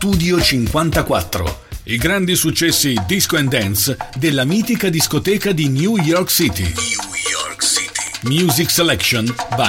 Studio 54. I grandi successi disco and dance della mitica discoteca di New York City. Music Selection by